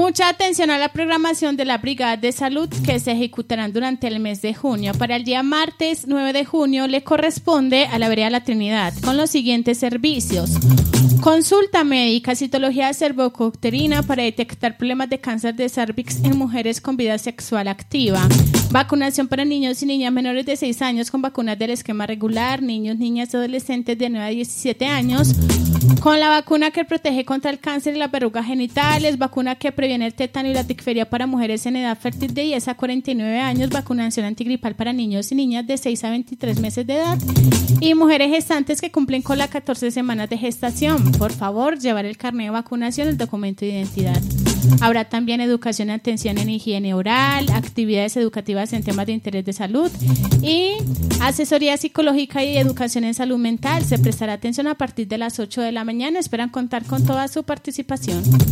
Mucha atención a la programación de la Brigada de Salud que se ejecutarán durante el mes de junio. Para el día martes 9 de junio le corresponde a la Vereda La Trinidad con los siguientes servicios: consulta médica, citología cervicouterina para detectar problemas de cáncer de cervix en mujeres con vida sexual activa, vacunación para niños y niñas menores de 6 años con vacunas del esquema regular, niños, niñas y adolescentes de 9 a 17 años con la vacuna que protege contra el cáncer y las verrugas genitales, vacuna que previene el tétano y la difteria para mujeres en edad fértil de 10 a 49 años, vacunación antigripal para niños y niñas de 6 a 23 meses de edad y mujeres gestantes que cumplen con las 14 semanas de gestación. Por favor, llevar el carnet de vacunación, el documento de identidad. Habrá también educación y atención en higiene oral, actividades educativas en temas de interés de salud y asesoría psicológica y educación en salud mental. Se prestará atención a partir de las 8 de la mañana. Esperan contar con toda su participación.